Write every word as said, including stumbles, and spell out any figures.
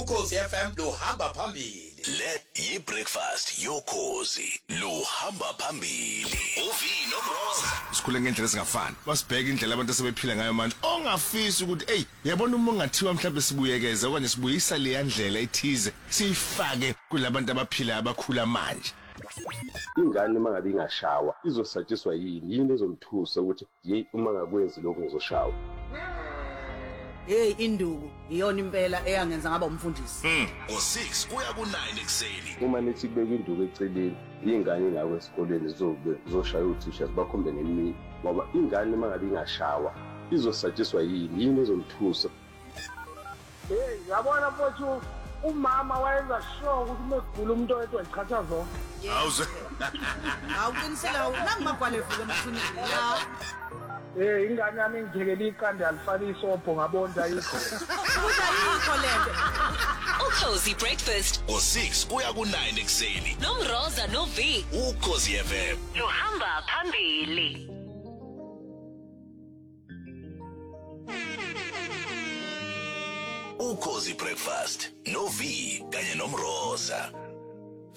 Ukhozi F M luhamba phambili. Le yi-breakfast yokhozi luhamba phambili. Uvi noMroza. Sikhule ngendlela ezingafani. Basibheka indlela abantu asebephila ngayo manje. Ongafisi ukuthi hey, yabona uma ungathiwa mhlawumbe sibuyekeze okanye sibuyisa le yandlela ethize siyifake kulabantu abaphila abakhula manje. Ingane mangabe ingashawa izosatshiswa yini yini ezomthusa ukuthi hey uma ngakwenzi lokho ngizoshawa. Hey induku iyona impela eyangenza ngaba umfundisi. Mm, ngo six kuya ku nine ekseni. Uma nithi kubeka induku eceleni ingane ngawe esikoleni zizobe zizoshaya uthisha sibakhombe ngemini ngoba ingane mangabe ingashawa izosatshiswa yini yini ezomthusa. Hey yabona mfowethu umama wayenza sure ukuthi umegula umuntu oyedwa ichacha zonke. Awuze. Awuqinisela nangimagwala evuka emthunini. Ya. Eh ingane yami ngijekela iqanda alifaka isobho ngabonda yikho. Kuza yikho lento. Ukhozi breakfast Ngo six kuya ku nine ekseni. noMroza noV Ukhozi F M. luhamba phambili. Ukhozi breakfast no V kanye noMroza.